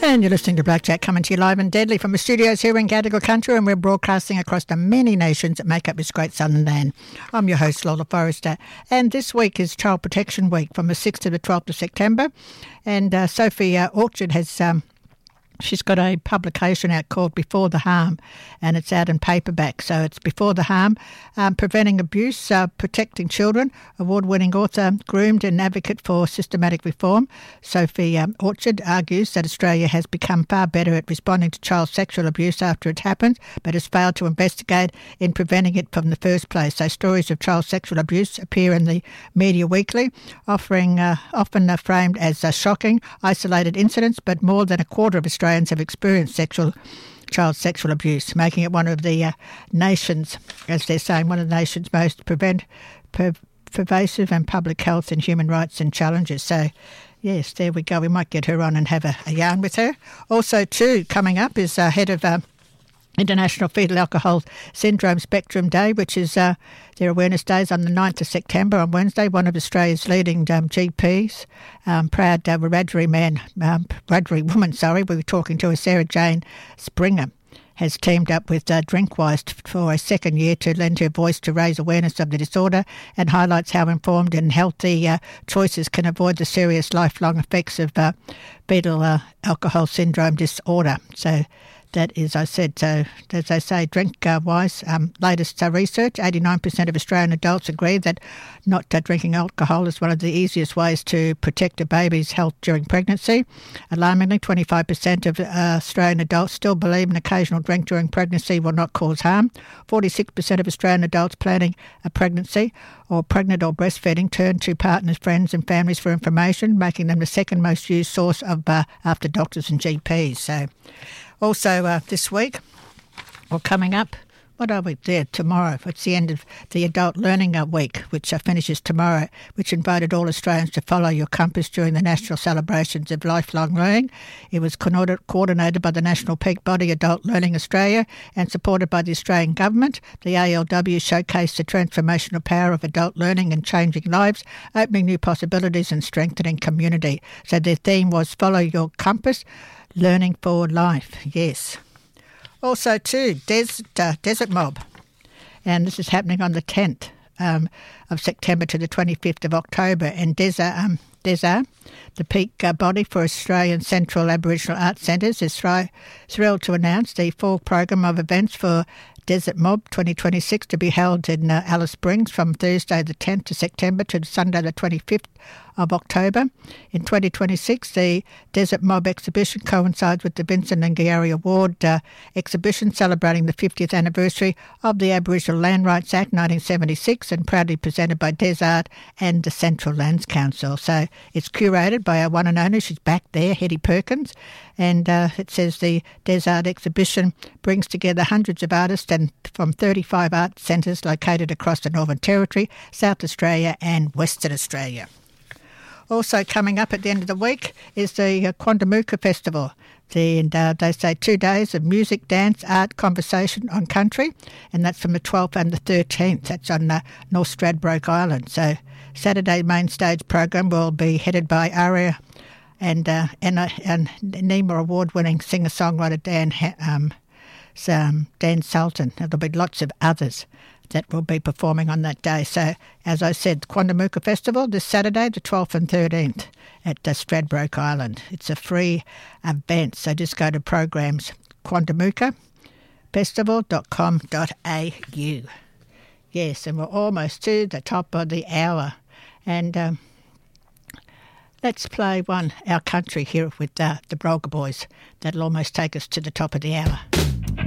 And you're listening to Blackjack, coming to you live and deadly from the studios here in Gadigal Country, and we're broadcasting across the many nations that make up this great southern land. I'm your host, Lola Forrester, and this week is Child Protection Week from the 6th to the 12th of September, and Sophie Orchard has... She's got a publication out called Before the Harm, and it's out in paperback. So it's Before the Harm, Preventing Abuse, Protecting Children, award-winning author, groomed and advocate for systematic reform. Sophie Orchard argues that Australia has become far better at responding to child sexual abuse after it happens, but has failed to investigate in preventing it from the first place. So stories of child sexual abuse appear in the media weekly, often framed as shocking, isolated incidents, but more than a quarter of Australians have experienced child sexual abuse, making it one of the nation's, as they're saying, one of the nation's most pervasive and public health and human rights and challenges. So, yes, there we go. We might get her on and have a yarn with her. Also, too, coming up is head of International Fetal Alcohol Syndrome Spectrum Day, which is their awareness days on the 9th of September on Wednesday. One of Australia's leading GPs, proud Wiradjuri woman, we were talking to her, Sarah Jane Springer, has teamed up with Drinkwise for a second year to lend her voice to raise awareness of the disorder, and highlights how informed and healthy choices can avoid the serious lifelong effects of fetal alcohol syndrome disorder. So that is, I said, so as they say, Drinkwise, latest research, 89% of Australian adults agree that not drinking alcohol is one of the easiest ways to protect a baby's health during pregnancy. Alarmingly, 25% of Australian adults still believe an occasional drink during pregnancy will not cause harm. 46% of Australian adults planning a pregnancy or pregnant or breastfeeding turn to partners, friends and families for information, making them the second most used source of after doctors and GPs. So also this week, or coming up, what are we there? Tomorrow. It's the end of the Adult Learning Week, which finishes tomorrow, which invited all Australians to follow your compass during the national celebrations of lifelong learning. It was coordinated by the national peak body Adult Learning Australia and supported by the Australian Government. The ALW showcased the transformational power of adult learning and changing lives, opening new possibilities and strengthening community. So their theme was Follow Your Compass, Learning for Life. Yes. Also, too, Desert Mob, and this is happening on the 10th of September to the 25th of October, and DESA, the peak body for Australian Central Aboriginal Arts Centres, is thrilled to announce the full program of events for Desert Mob 2026 to be held in Alice Springs from Thursday the 10th of September to Sunday the 25th of October. In 2026, the Desert Mob exhibition coincides with the Vincent Lingiari Award exhibition celebrating the 50th anniversary of the Aboriginal Land Rights Act 1976 and proudly presented by Desart and the Central Lands Council. So it's curated by our one and only, she's back there, Hetty Perkins, and it says the Desart exhibition brings together hundreds of artists and from 35 art centres located across the Northern Territory, South Australia and Western Australia. Also coming up at the end of the week is the Quandamooka Festival. They say 2 days of music, dance, art, conversation on country, and that's from the 12th and the 13th. That's on North Stradbroke Island. So Saturday main stage program will be headed by Aria and NEMA award-winning singer-songwriter Dan Sultan. There'll be lots of others that will be performing on that day. So, as I said, Quandamooka Festival this Saturday, the 12th and 13th at Stradbroke Island. It's a free event, so just go to programs, quandamookafestival.com.au. Yes, and we're almost to the top of the hour. And let's play one, Our Country, here with the Brolga Boys. That'll almost take us to the top of the hour.